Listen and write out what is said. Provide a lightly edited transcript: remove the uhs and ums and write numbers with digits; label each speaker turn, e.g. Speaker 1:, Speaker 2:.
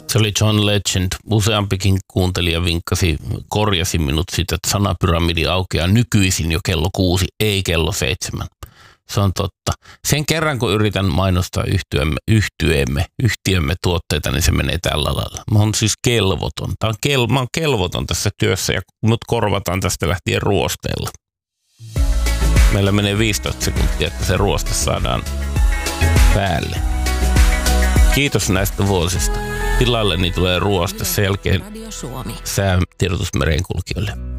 Speaker 1: Se oli John Legend. Useampikin kuuntelija korjasi minut siitä, että sanapyramidi aukeaa nykyisin jo kello 6, ei kello 7. Se on totta. Sen kerran, kun yritän mainostaa yhtiömme tuotteita, niin se menee tällä lailla. Mä oon siis kelvoton. Mä oon kelvoton tässä työssä ja mut korvataan tästä lähtien ruosteella. Meillä menee 15 sekuntia, että se ruoste saadaan päälle. Kiitos näistä vuosista. Tilalleni tulee ruoste, sen jälkeen säätiedotus merenkulkijoille.